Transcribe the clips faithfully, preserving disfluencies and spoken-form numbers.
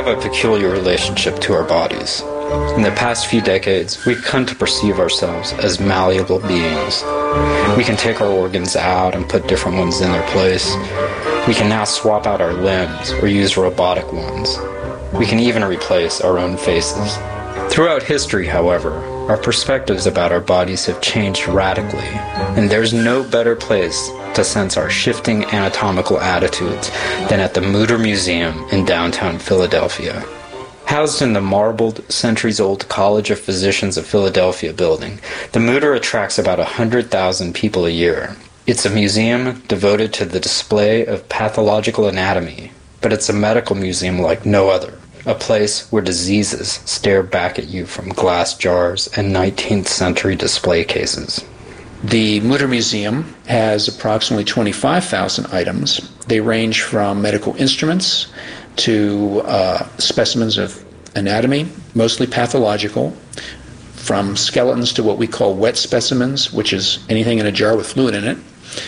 have a peculiar relationship to our bodies. In the past few decades, we've come to perceive ourselves as malleable beings. We can take our organs out and put different ones in their place. We can now swap out our limbs or use robotic ones. We can even replace our own faces. Throughout history, however, our perspectives about our bodies have changed radically, and there's no better place to sense our shifting anatomical attitudes than at the Mutter Museum in downtown Philadelphia. Housed in the marbled, centuries-old College of Physicians of Philadelphia building, the Mutter attracts about one hundred thousand people a year. It's a museum devoted to the display of pathological anatomy, but it's a medical museum like no other, a place where diseases stare back at you from glass jars and nineteenth century display cases. The Mutter Museum has approximately twenty-five thousand items. They range from medical instruments to uh, specimens of anatomy, mostly pathological, from skeletons to what we call wet specimens, which is anything in a jar with fluid in it,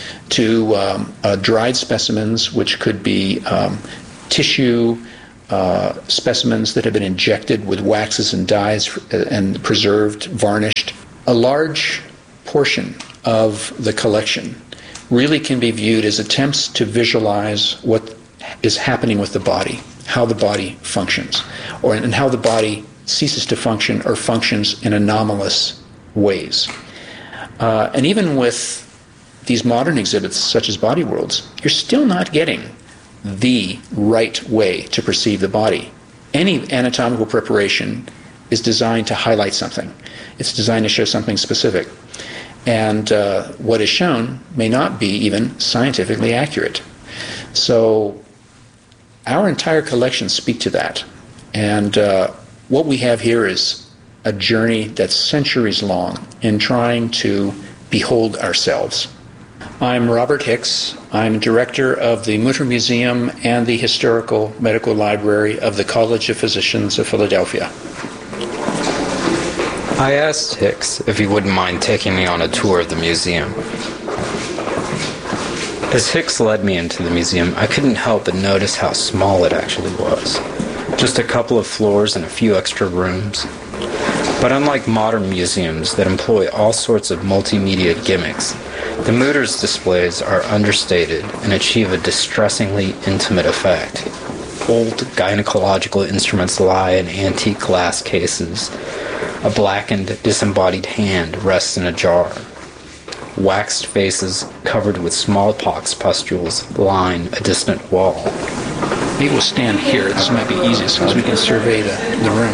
to um, uh, dried specimens, which could be um, tissue uh, specimens that have been injected with waxes and dyes and preserved, varnished. A large portion of the collection really can be viewed as attempts to visualize what is happening with the body, how the body functions, or and how the body ceases to function or functions in anomalous ways. Uh, and even with these modern exhibits, such as Body Worlds, you're still not getting the right way to perceive the body. Any anatomical preparation is designed to highlight something. It's designed to show something specific. And uh, what is shown may not be even scientifically accurate. So our entire collections speak to that. And uh, what we have here is a journey that's centuries long in trying to behold ourselves. I'm Robert Hicks. I'm director of the Mutter Museum and the Historical Medical Library of the College of Physicians of Philadelphia. I asked Hicks if he wouldn't mind taking me on a tour of the museum. As Hicks led me into the museum, I couldn't help but notice how small it actually was. Just a couple of floors and a few extra rooms. But unlike modern museums that employ all sorts of multimedia gimmicks, the Mutter's displays are understated and achieve a distressingly intimate effect. Old gynecological instruments lie in antique glass cases. A blackened, disembodied hand rests in a jar. Waxed faces covered with smallpox pustules line a distant wall. Maybe we'll stand here. This might be easiest because we can survey the, the room.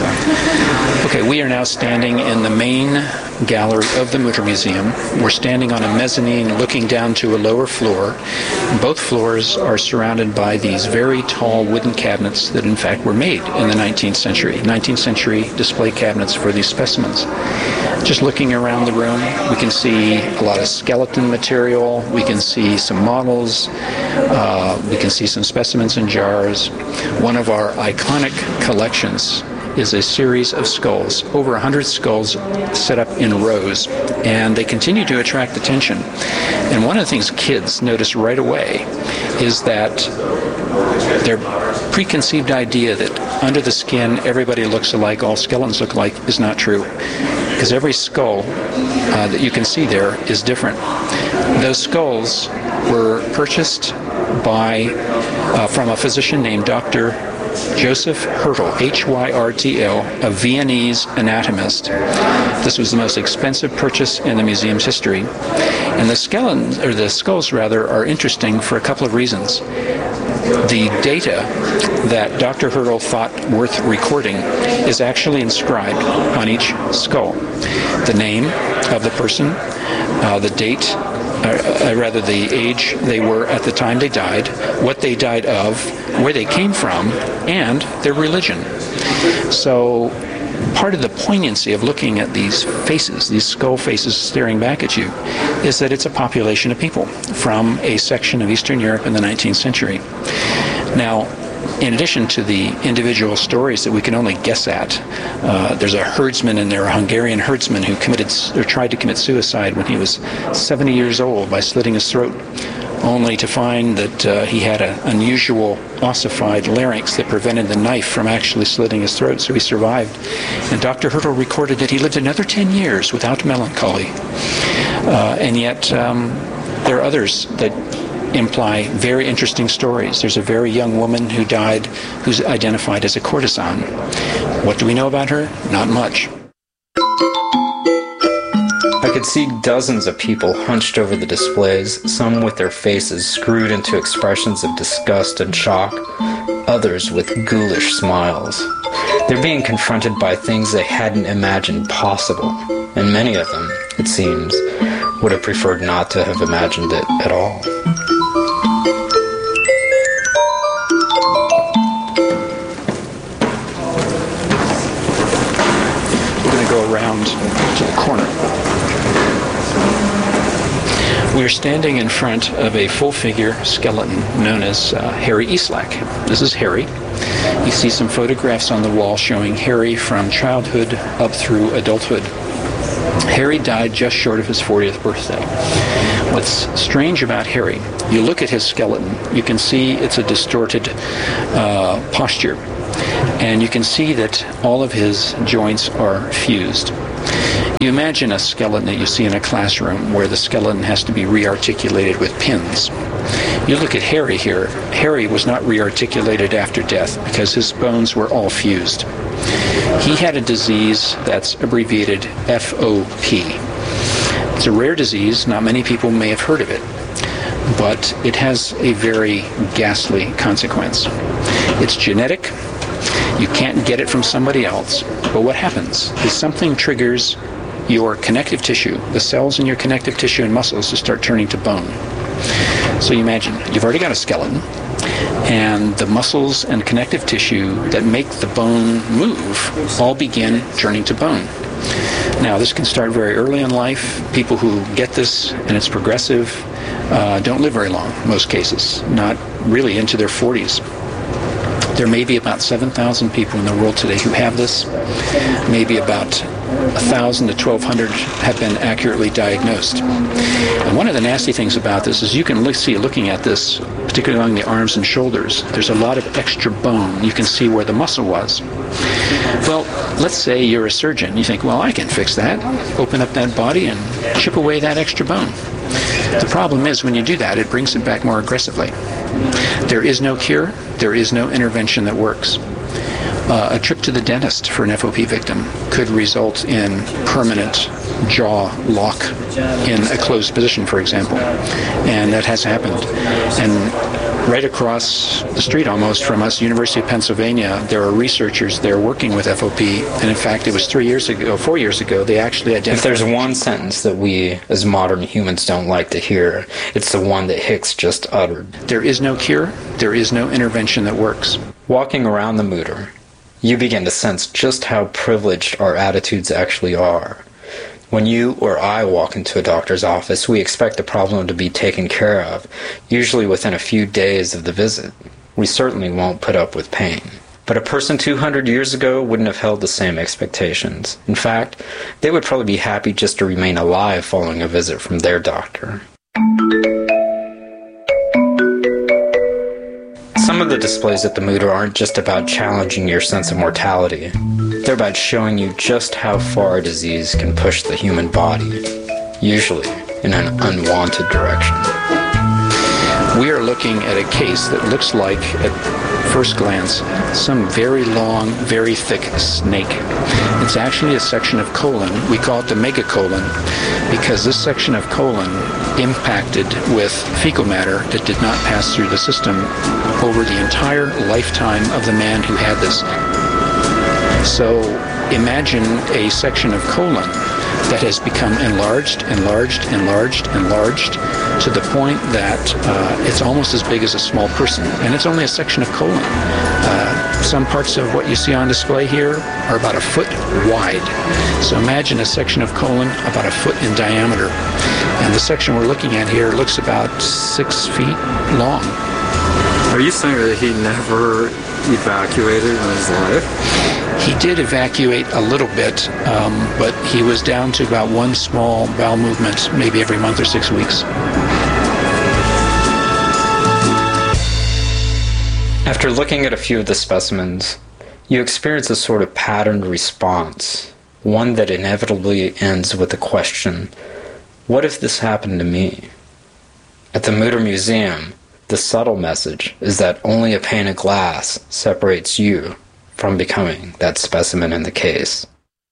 Okay, we are now standing in the main gallery of the Mutter Museum. We're standing on a mezzanine looking down to a lower floor. Both floors are surrounded by these very tall wooden cabinets that in fact were made in the nineteenth century. nineteenth century display cabinets for these specimens. Just looking around the room, we can see a lot of skeleton material. We can see some models. Uh, we can see some specimens in jars. One of our iconic collections is a series of skulls, over one hundred skulls set up in rows, and they continue to attract attention. And one of the things kids notice right away is that their preconceived idea that under the skin everybody looks alike, all skeletons look alike, is not true. Because every skull uh, that you can see there is different. Those skulls were purchased by uh, from a physician named Doctor Joseph Hyrtl, H Y R T L, a Viennese anatomist. This was the most expensive purchase in the museum's history. And the skeletons, or the skulls rather, are interesting for a couple of reasons. The data that Doctor Hyrtl thought worth recording is actually inscribed on each skull. The name of the person, uh, the date, uh, rather the age they were at the time they died, what they died of, where they came from, and their religion. So part of the poignancy of looking at these faces, these skull faces staring back at you, is that it's a population of people from a section of Eastern Europe in the nineteenth century. Now, in addition to the individual stories that we can only guess at, uh, there's a herdsman in there, a Hungarian herdsman who committed or tried to commit suicide when he was seventy years old by slitting his throat. only to find that uh, he had an unusual ossified larynx that prevented the knife from actually slitting his throat, so he survived. And Doctor Hurtle recorded that he lived another ten years without melancholy. Uh, and yet, um, there are others that imply very interesting stories. There's a very young woman who died who's identified as a courtesan. What do we know about her? Not much. I could see dozens of people hunched over the displays, some with their faces screwed into expressions of disgust and shock, others with ghoulish smiles. They're being confronted by things they hadn't imagined possible, and many of them, it seems, would have preferred not to have imagined it at all. We're going to go around to the corner. We're standing in front of a full-figure skeleton known as uh, Harry Eastlack. This is Harry. You see some photographs on the wall showing Harry from childhood up through adulthood. Harry died just short of his fortieth birthday. What's strange about Harry, you look at his skeleton, you can see it's a distorted uh, posture, and you can see that all of his joints are fused. You imagine a skeleton that you see in a classroom where the skeleton has to be rearticulated with pins. You look at Harry here. Harry was not rearticulated after death because his bones were all fused. He had a disease that's abbreviated F O P. It's a rare disease. Not many people may have heard of it, but it has a very ghastly consequence. It's genetic. You can't get it from somebody else. But what happens is something triggers your connective tissue, the cells in your connective tissue and muscles, to start turning to bone. So you imagine, you've already got a skeleton, and the muscles and connective tissue that make the bone move all begin turning to bone. Now, this can start very early in life. People who get this, and it's progressive, uh, don't live very long, most cases, not really into their forties. There may be about seven thousand people in the world today who have this. Maybe about one thousand to twelve hundred have been accurately diagnosed. And one of the nasty things about this is you can look, see, looking at this, particularly along the arms and shoulders, there's a lot of extra bone. You can see where the muscle was. Well, let's say you're a surgeon. You think, well, I can fix that. Open up that body and chip away that extra bone. The problem is when you do that, it brings it back more aggressively. There is no cure. There is no intervention that works. Uh, a trip to the dentist for an F O P victim could result in permanent jaw lock in a closed position, for example. And that has happened. And right across the street almost from us, University of Pennsylvania, there are researchers there working with F O P. And in fact, it was three years ago, four years ago, they actually identified... If there's one sentence that we as modern humans don't like to hear, it's the one that Hicks just uttered. There is no cure. There is no intervention that works. Walking around the Mutter, you begin to sense just how privileged our attitudes actually are. When you or I walk into a doctor's office, we expect the problem to be taken care of, usually within a few days of the visit. We certainly won't put up with pain. But a person two hundred years ago wouldn't have held the same expectations. In fact, they would probably be happy just to remain alive following a visit from their doctor. Some of the displays at the Mutter aren't just about challenging your sense of mortality. They're about showing you just how far a disease can push the human body, usually in an unwanted direction. We are looking at a case that looks like, at first glance, some very long, very thick snake. It's actually a section of colon. We call it the megacolon because this section of colon impacted with fecal matter that did not pass through the system over the entire lifetime of the man who had this. So imagine a section of colon that has become enlarged, enlarged, enlarged, enlarged, to the point that uh, it's almost as big as a small person. And it's only a section of colon. Uh, some parts of what you see on display here are about a foot wide. So imagine a section of colon about a foot in diameter. And the section we're looking at here looks about six feet long. Are you saying that he never evacuated in his life? He did evacuate a little bit, um, but he was down to about one small bowel movement maybe every month or six weeks. After looking at a few of the specimens, you experience a sort of patterned response, one that inevitably ends with the question, what if this happened to me? At the Mutter Museum, the subtle message is that only a pane of glass separates you from becoming that specimen in the case.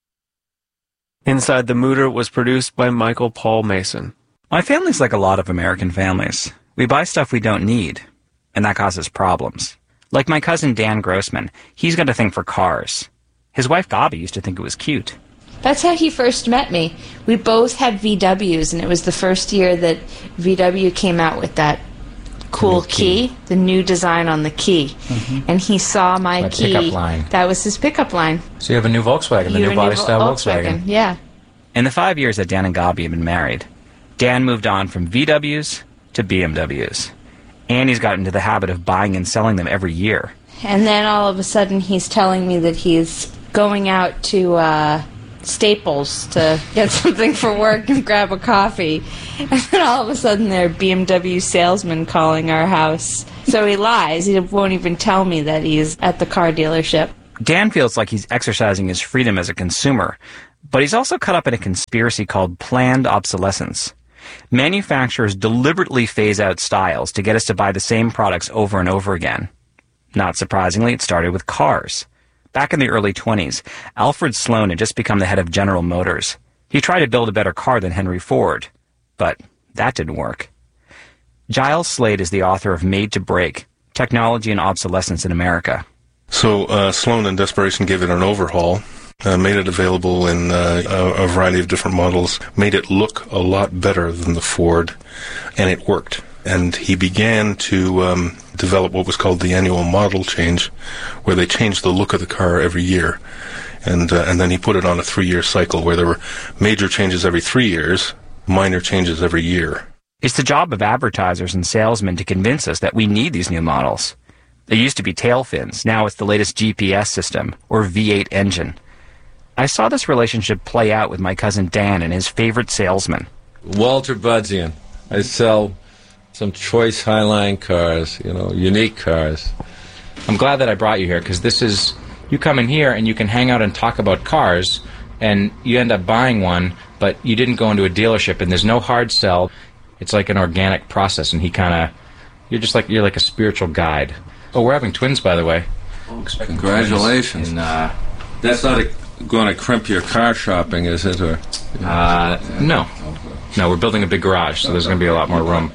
Inside the Mutter was produced by Michael Paul Mason. My family's like a lot of American families. We buy stuff we don't need, and that causes problems. Like my cousin Dan Grossman, he's got a thing for cars. His wife Gabi used to think it was cute. That's how he first met me. We both had V Ws, and it was the first year that V W came out with that cool key. key, the new design on the key. Mm-hmm. And he saw my, my key. Pickup line. That was his pickup line. So you have a new Volkswagen, the you new body new style Volkswagen. Volkswagen. Yeah. In the five years that Dan and Gabi have been married, Dan moved on from V Ws to B M Ws. And he's got into the habit of buying and selling them every year. And then all of a sudden he's telling me that he's going out to uh, Staples to get something for work and grab a coffee. And then all of a sudden there are B M W salesmen calling our house. So he lies. He won't even tell me that he's at the car dealership. Dan feels like he's exercising his freedom as a consumer, but he's also caught up in a conspiracy called planned obsolescence. Manufacturers deliberately phase out styles to get us to buy the same products over and over again. Not surprisingly, it started with cars. Back in the early twenties, Alfred Sloan had just become the head of General Motors. He tried to build a better car than Henry Ford, but that didn't work. Giles Slade is the author of Made to Break, Technology and Obsolescence in America. So uh, Sloan, in desperation, gave it an overhaul, uh, made it available in uh, a, a variety of different models, made it look a lot better than the Ford, and it worked. And he began to um, develop what was called the annual model change, where they changed the look of the car every year. And uh, and then he put it on a three-year cycle where there were major changes every three years, minor changes every year. It's the job of advertisers and salesmen to convince us that we need these new models. They used to be tail fins. Now it's the latest G P S system or V eight engine. I saw this relationship play out with my cousin Dan and his favorite salesman. Walter Budzian. I sell some choice Highline cars, you know, unique cars. I'm glad that I brought you here, because this is, you come in here and you can hang out and talk about cars, and you end up buying one, but you didn't go into a dealership, and there's no hard sell. It's like an organic process, and he kind of, you're just like, you're like a spiritual guide. Oh, we're having twins, by the way. Oh, congratulations. In, uh, That's not going to crimp your car shopping, is it? Or uh, no. No, we're building a big garage, so there's going to be a lot more room.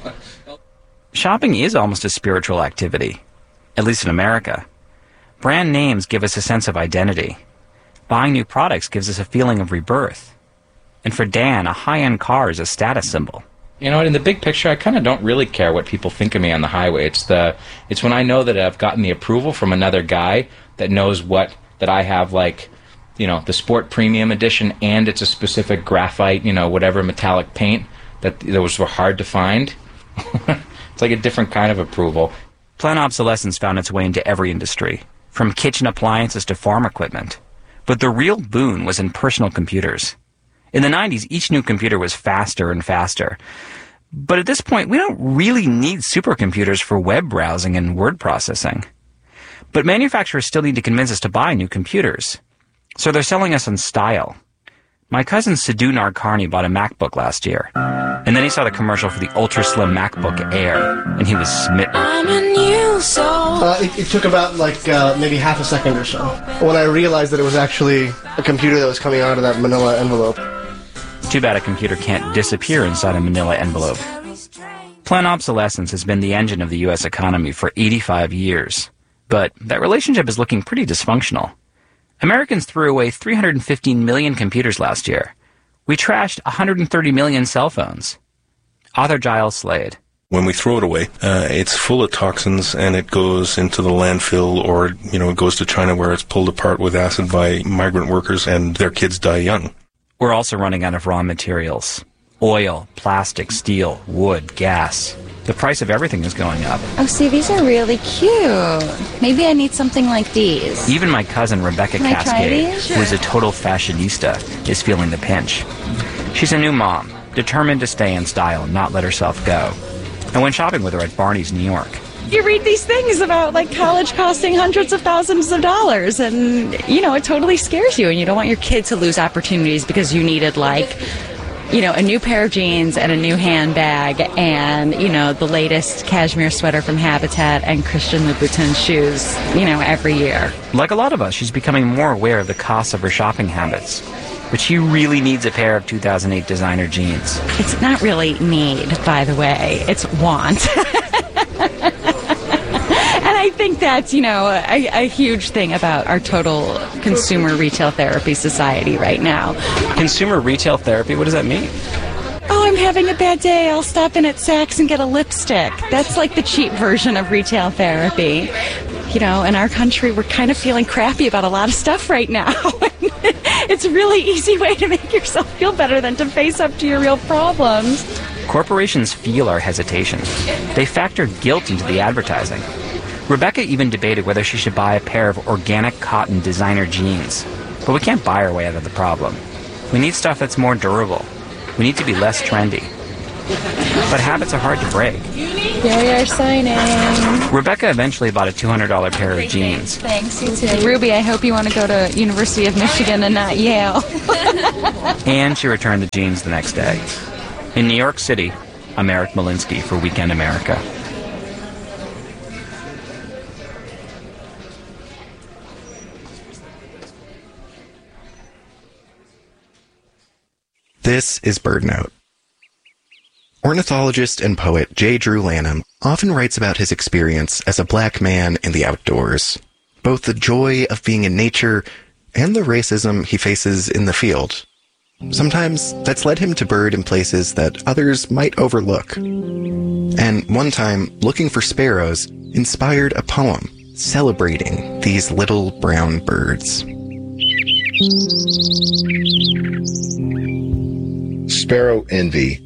Shopping is almost a spiritual activity, at least in America. Brand names give us a sense of identity. Buying new products gives us a feeling of rebirth. And for Dan, a high-end car is a status symbol. You know, in the big picture, I kind of don't really care what people think of me on the highway. It's the, it's when I know that I've gotten the approval from another guy that knows what, that I have, like, you know, the Sport Premium Edition, and it's a specific graphite, you know, whatever metallic paint, that those were hard to find. It's like a different kind of approval. Planned obsolescence found its way into every industry, from kitchen appliances to farm equipment. But the real boon was in personal computers. In the nineties, each new computer was faster and faster. But at this point, we don't really need supercomputers for web browsing and word processing. But manufacturers still need to convince us to buy new computers. So they're selling us on style. My cousin Sidhu Narkarni bought a MacBook last year. And then he saw the commercial for the ultra-slim MacBook Air, and he was smitten. I'm a new soul. Uh, it, it took about, like, uh, maybe half a second or so when I realized that it was actually a computer that was coming out of that manila envelope. Too bad a computer can't disappear inside a manila envelope. Planned obsolescence has been the engine of the U S economy for eighty-five years. But that relationship is looking pretty dysfunctional. Americans threw away three hundred fifteen million computers last year. We trashed one hundred thirty million cell phones. Author Giles Slade. When we throw it away, uh, it's full of toxins, and it goes into the landfill, or, you know, it goes to China where it's pulled apart with acid by migrant workers, and their kids die young. We're also running out of raw materials. Oil, plastic, steel, wood, gas. The price of everything is going up. Oh, see, these are really cute. Maybe I need something like these. Even my cousin Rebecca Can Cascade, who is a total fashionista, is feeling the pinch. She's a new mom, determined to stay in style and not let herself go. I went shopping with her at Barney's, New York. you read these things about, like, college costing hundreds of thousands of dollars, and, you know, it totally scares you, and you don't want your kid to lose opportunities because you needed, like, you know, a new pair of jeans and a new handbag and, you know, the latest cashmere sweater from Habitat and Christian Louboutin shoes, you know, every year. Like a lot of us, she's becoming more aware of the costs of her shopping habits. But she really needs a pair of two thousand eight designer jeans. It's not really need, by the way. It's want. And I think that's, you know, a, a huge thing about our total consumer retail therapy society right now. Consumer retail therapy? What does that mean? Oh, I'm having a bad day. I'll stop in at Saks and get a lipstick. That's like the cheap version of retail therapy. You know, in our country, we're kind of feeling crappy about a lot of stuff right now. It's a really easy way to make yourself feel better than to face up to your real problems. Corporations feel our hesitation. They factor guilt into the advertising. Rebecca even debated whether she should buy a pair of organic cotton designer jeans. But we can't buy our way out of the problem. We need stuff that's more durable. We need to be less trendy. But habits are hard to break. Here we are signing. Rebecca eventually bought a two hundred dollars pair of jeans. Thanks, you too. Ruby, I hope you want to go to University of Michigan and not Yale. And she returned the jeans the next day. In New York City, I'm Eric Malinsky for Weekend America. This is BirdNote. Ornithologist and poet J. Drew Lanham often writes about his experience as a black man in the outdoors, both the joy of being in nature and the racism he faces in the field. Sometimes that's led him to bird in places that others might overlook. And one time, looking for sparrows inspired a poem celebrating these little brown birds. Sparrow Envy.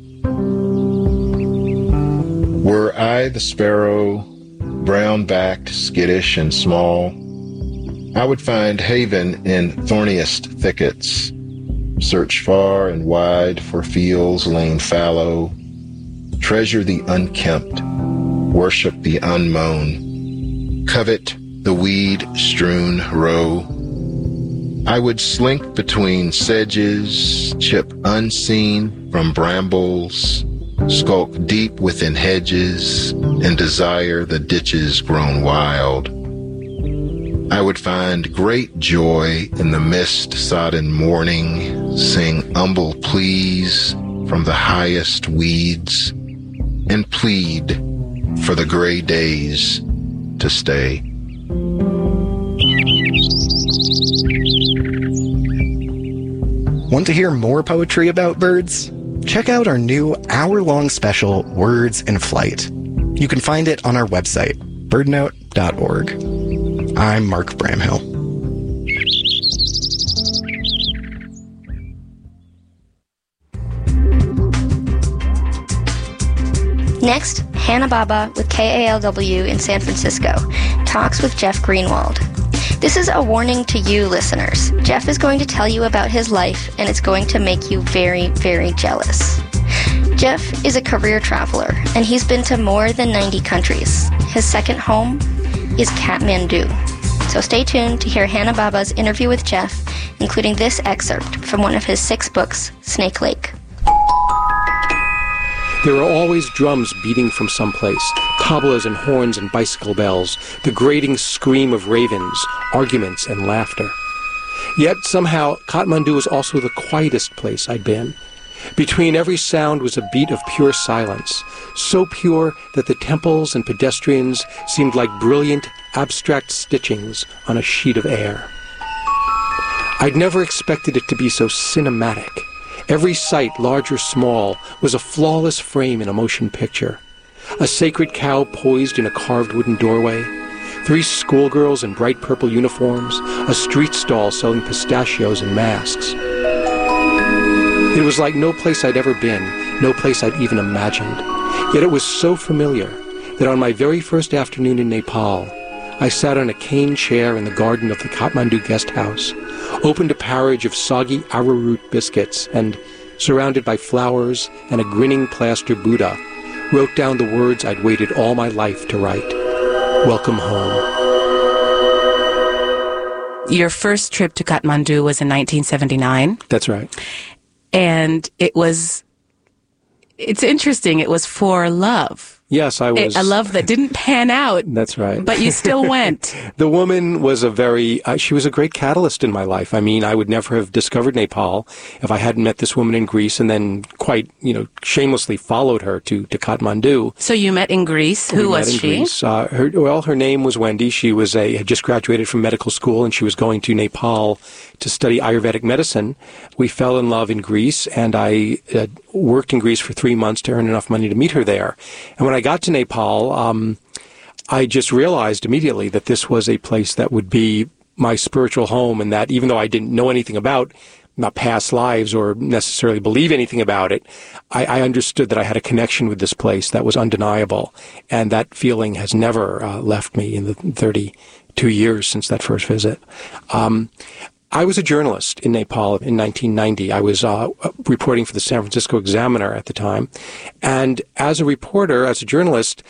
Were I the sparrow, brown-backed, skittish, and small, I would find haven in thorniest thickets, search far and wide for fields lain fallow, treasure the unkempt, worship the unmown, covet the weed-strewn row. I would slink between sedges, chip unseen from brambles, skulk deep within hedges, and desire the ditches grown wild. I would find great joy in the mist-sodden morning, sing humble pleas from the highest weeds, and plead for the gray days to stay. Want to hear more poetry about birds? Check out our new hour-long special, Words in Flight. You can find it on our website, birdnote dot org. I'm Mark Bramhill. Next, Hannah Baba with K A L W in San Francisco talks with Jeff Greenwald. This is a warning to you listeners. Jeff is going to tell you about his life, and it's going to make you very, very jealous. Jeff is a career traveler, and he's been to more than ninety countries. His second home is Kathmandu. So stay tuned to hear Hannah Baba's interview with Jeff, including this excerpt from one of his six books, Snake Lake. There are always drums beating from someplace, tablas and horns and bicycle bells, the grating scream of ravens, arguments and laughter. Yet somehow Kathmandu was also the quietest place I'd been. Between every sound was a beat of pure silence, so pure that the temples and pedestrians seemed like brilliant, abstract stitchings on a sheet of air. I'd never expected it to be so cinematic. Every sight, large or small, was a flawless frame in a motion picture. A sacred cow poised in a carved wooden doorway, three schoolgirls in bright purple uniforms, a street stall selling pistachios and masks. It was like no place I'd ever been, no place I'd even imagined. Yet it was so familiar that on my very first afternoon in Nepal, I sat on a cane chair in the garden of the Kathmandu guest house, opened a porridge of soggy arrowroot biscuits, and, surrounded by flowers and a grinning plaster Buddha, wrote down the words I'd waited all my life to write. welcome home. Your first trip to Kathmandu was in nineteen seventy-nine. That's right. And it was, it's interesting, it was for love. Yes, I was. A love that didn't pan out. That's right. But you still went. The woman was a very, uh, she was a great catalyst in my life. I mean, I would never have discovered Nepal if I hadn't met this woman in Greece and then quite, you know, shamelessly followed her to, to Kathmandu. So you met in Greece. Who we was met in she? Greece. Uh, her, well, her name was Wendy. She was a, had just graduated from medical school and she was going to Nepal to study Ayurvedic medicine. We fell in love in Greece and I uh, worked in Greece for three months to earn enough money to meet her there. And when I got to Nepal, um, I just realized immediately that this was a place that would be my spiritual home, and that even though I didn't know anything about my past lives or necessarily believe anything about it, I, I understood that I had a connection with this place that was undeniable, and that feeling has never uh, left me in the thirty-two years since that first visit. Um, I was a journalist in Nepal in nineteen ninety. I was uh, reporting for the San Francisco Examiner at the time. And as a reporter, as a journalist,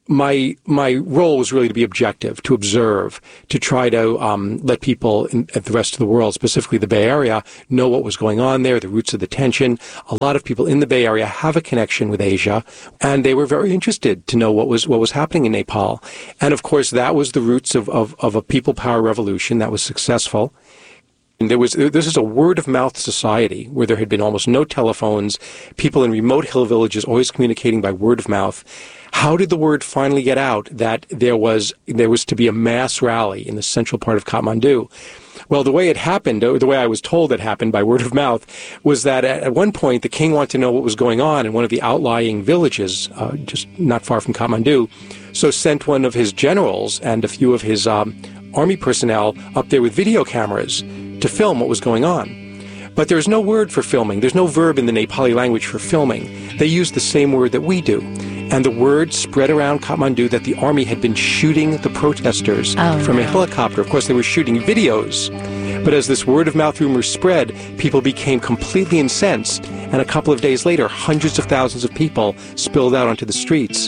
my my role was really to be objective, to observe, to try to um, let people in at the rest of the world, specifically the Bay Area, know what was going on there, the roots of the tension. A lot of people in the Bay Area have a connection with Asia, and they were very interested to know what was what was happening in Nepal. And of course, that was the roots of, of, of a people power revolution that was successful. And there was, this is a word-of-mouth society where there had been almost no telephones, people in remote hill villages always communicating by word of mouth. How did the word finally get out that there was there was to be a mass rally in the central part of Kathmandu? Well, the way it happened, or the way I was told it happened by word of mouth, was that at, at one point the king wanted to know what was going on in one of the outlying villages, uh, just not far from Kathmandu, so sent one of his generals and a few of his um, army personnel up there with video cameras to film what was going on. But there's no word for filming. There's no verb in the Nepali language for filming. They use the same word that we do. And the word spread around Kathmandu that the army had been shooting the protesters oh, from no. a helicopter. Of course, they were shooting videos. But as this word-of-mouth rumor spread, people became completely incensed. And a couple of days later, hundreds of thousands of people spilled out onto the streets.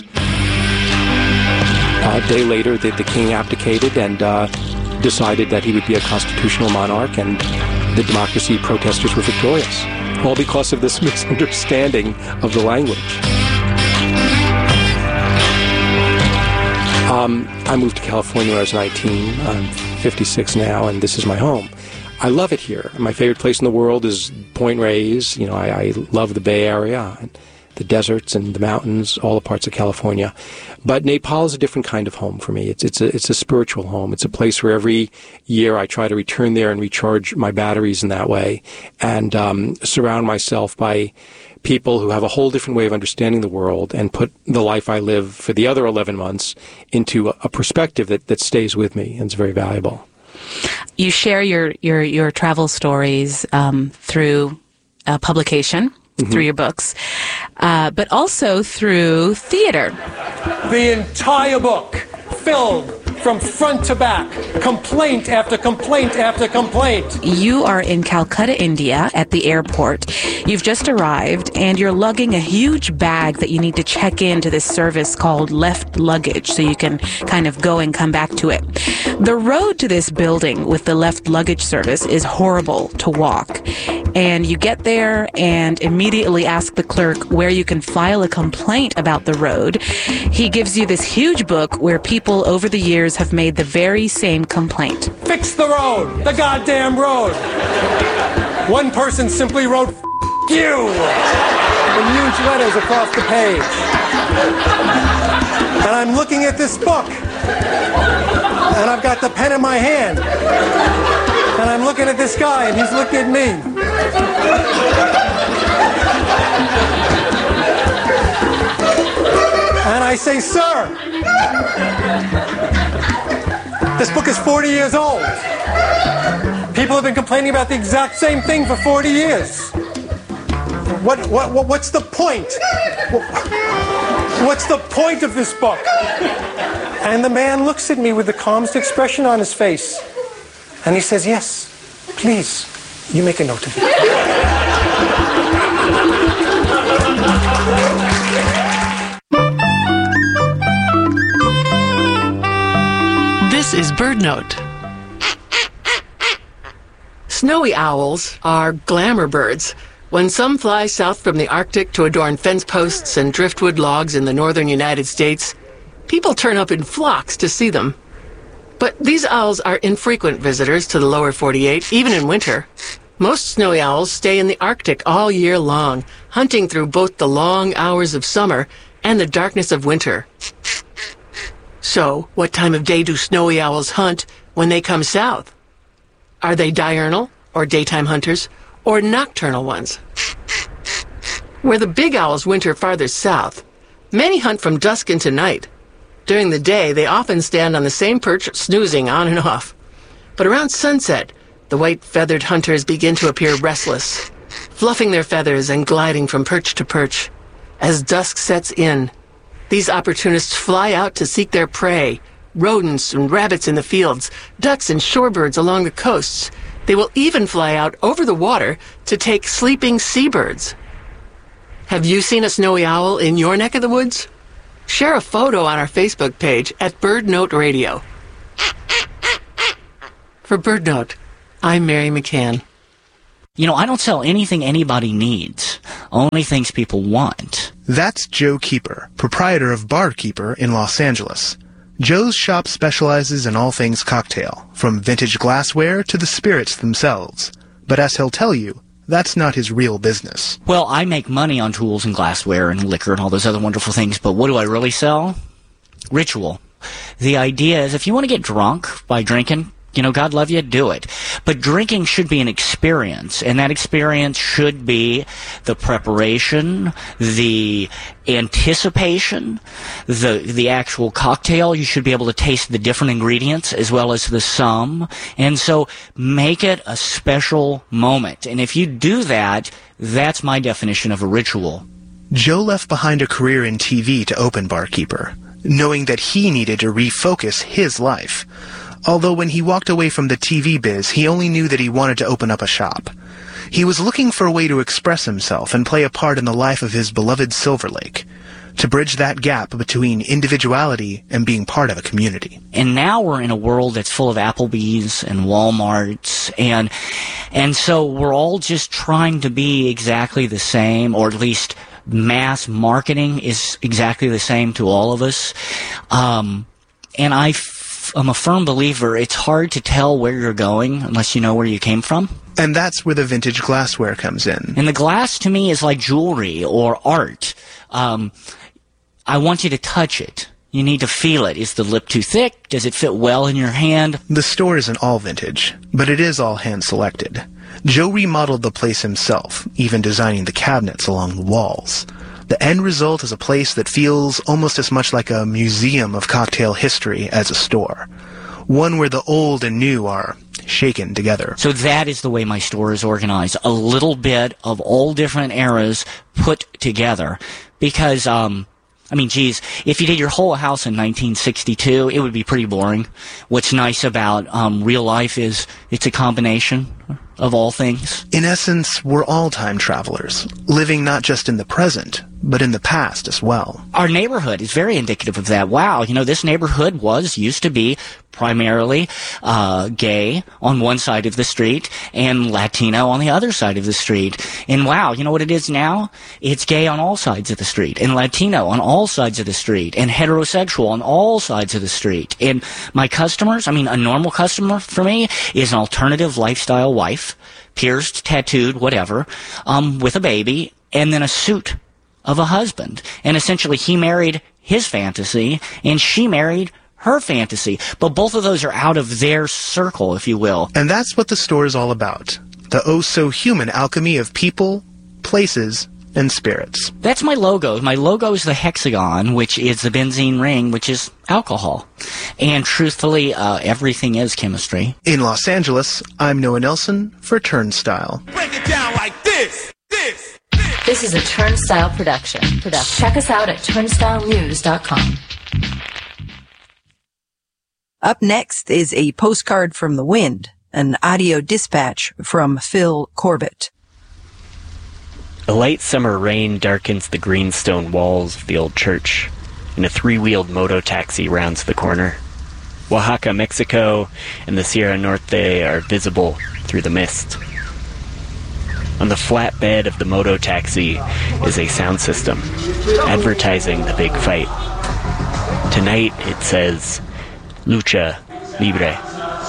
Uh, a day later, the, the king abdicated and uh, decided that he would be a constitutional monarch, and the democracy protesters were victorious, all because of this misunderstanding of the language. Um, I moved to California when I was nineteen. I'm fifty-six now, and this is my home. I love it here. My favorite place in the world is Point Reyes. You know, I, I love the Bay Area, and the deserts and the mountains, all the parts of California. But Nepal is a different kind of home for me. It's it's a it's a spiritual home. It's a place where every year I try to return there and recharge my batteries in that way, and um, surround myself by people who have a whole different way of understanding the world and put the life I live for the other eleven months into a, a perspective that, that stays with me and it's very valuable. You share your, your, your travel stories um, through uh, publication, mm-hmm. through your books, uh, but also through theater. The entire book, filled from front to back, complaint after complaint after complaint. You are in Calcutta, India, at the airport. You've just arrived, and you're lugging a huge bag that you need to check into this service called Left Luggage, so you can kind of go and come back to it. The road to this building with the Left Luggage service is horrible to walk. And you get there and immediately ask the clerk where you can file a complaint about the road. He gives you this huge book where people over the years have made the very same complaint. Fix the road! The goddamn road! One person simply wrote, F*** you! in huge letters across the page. And I'm looking at this book. And I've got the pen in my hand. And I'm looking at this guy, and he's looking at me. And I say, sir, this book is forty years old. People have been complaining about the exact same thing for forty years. What, what, what, what's the point? What's the point of this book? And the man looks at me with the calmest expression on his face. And he says, yes, please, you make a note of it. This is BirdNote. Snowy owls are glamour birds. When some fly south from the Arctic to adorn fence posts and driftwood logs in the northern United States, people turn up in flocks to see them. But these owls are infrequent visitors to the lower forty-eight, even in winter. Most snowy owls stay in the Arctic all year long, hunting through both the long hours of summer and the darkness of winter. So, what time of day do snowy owls hunt when they come south? Are they diurnal, or daytime hunters, or nocturnal ones? Where the big owls winter farther south, many hunt from dusk into night. During the day, they often stand on the same perch, snoozing on and off. But around sunset, the white-feathered hunters begin to appear restless, fluffing their feathers and gliding from perch to perch. As dusk sets in, these opportunists fly out to seek their prey, rodents and rabbits in the fields, ducks and shorebirds along the coasts. They will even fly out over the water to take sleeping seabirds. Have you seen a snowy owl in your neck of the woods? Share a photo on our Facebook page at BirdNote Radio. For BirdNote, I'm Mary McCann. You know, I don't sell anything anybody needs, only things people want. That's Joe Keeper, proprietor of Barkeeper in Los Angeles. Joe's shop specializes in all things cocktail, from vintage glassware to the spirits themselves. But as he'll tell you, that's not his real business. Well, I make money on tools and glassware and liquor and all those other wonderful things, but what do I really sell? Ritual. The idea is if you want to get drunk by drinking, you know, God love you, do it. But drinking should be an experience, and that experience should be the preparation, the anticipation, the the actual cocktail. You should be able to taste the different ingredients as well as the sum. And so make it a special moment. And if you do that, that's my definition of a ritual. Joe left behind a career in T V to open Barkeeper, knowing that he needed to refocus his life. Although when he walked away from the T V biz, he only knew that he wanted to open up a shop. He was looking for a way to express himself and play a part in the life of his beloved Silver Lake, to bridge that gap between individuality and being part of a community. And now we're in a world that's full of Applebee's and Walmarts, and and so we're all just trying to be exactly the same, or at least mass marketing is exactly the same to all of us. Um, and I I'm a firm believer it's hard to tell where you're going unless you know where you came from. And that's where the vintage glassware comes in. And the glass to me is like jewelry or art. Um, I want you to touch it. You need to feel it. Is the lip too thick? Does it fit well in your hand? The store isn't all vintage, but it is all hand-selected. Joe remodeled the place himself, even designing the cabinets along the walls. The end result is a place that feels almost as much like a museum of cocktail history as a store. One where the old and new are shaken together. So that is the way my store is organized. A little bit of all different eras put together. Because, um, I mean, geez, if you did your whole house in nineteen sixty-two, it would be pretty boring. What's nice about um, real life is it's a combination of all things. In essence, we're all time travelers, living not just in the present, but in the past as well. Our neighborhood is very indicative of that. Wow, you know, this neighborhood was, used to be primarily uh, gay on one side of the street and Latino on the other side of the street. And wow, you know what it is now? It's gay on all sides of the street, and Latino on all sides of the street, and heterosexual on all sides of the street. And my customers, I mean, a normal customer for me is an alternative lifestyle wife, pierced, tattooed, whatever, um, with a baby, and then a suit of a husband. And essentially he married his fantasy, and she married her fantasy. But both of those are out of their circle, if you will. And that's what the store is all about. The oh-so-human alchemy of people, places, and spirits. That's my logo. My logo is the hexagon, which is the benzene ring, which is alcohol. And truthfully, uh, everything is chemistry. In Los Angeles, I'm Noah Nelson for Turnstile. Break it down like this, this, this. This is a Turnstile production. production. Check us out at turnstile news dot com. Up next is a postcard from the wind, an audio dispatch from Phil Corbett. A light summer rain darkens the greenstone walls of the old church, and a three-wheeled moto taxi rounds the corner. Oaxaca, Mexico, and the Sierra Norte are visible through the mist. On the flatbed of the moto taxi is a sound system advertising the big fight. Tonight it says, Lucha Libre.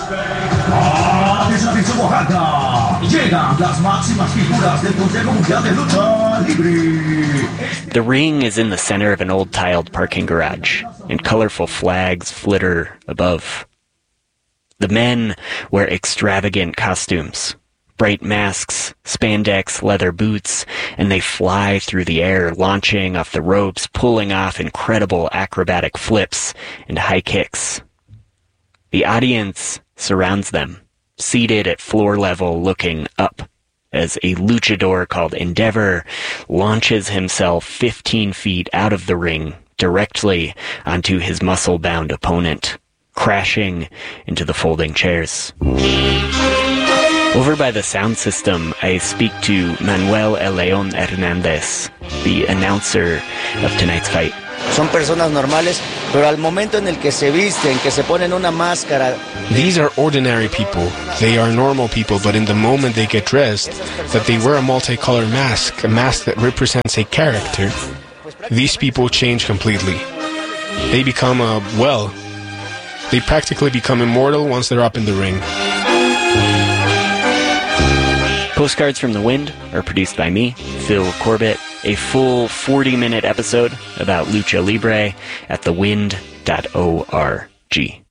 The ring is in the center of an old tiled parking garage, and colorful flags flitter above. The men wear extravagant costumes, bright masks, spandex leather boots, and they fly through the air, launching off the ropes, pulling off incredible acrobatic flips and high kicks. The audience surrounds them, seated at floor level looking up, as a luchador called Endeavor launches himself fifteen feet out of the ring directly onto his muscle-bound opponent, crashing into the folding chairs. Over by the sound system, I speak to Manuel El León Hernández, the announcer of tonight's fight. Son personas normales, pero al momento en el que se visten, que se ponen una máscara. These are ordinary people. They are normal people, but in the moment they get dressed, that they wear a multicolored mask, a mask that represents a character, these people change completely. They become, uh, well, they practically become immortal once they're up in the ring. Postcards from the Wind are produced by me, Phil Corbett. A full forty-minute episode about Lucha Libre at the wind dot org.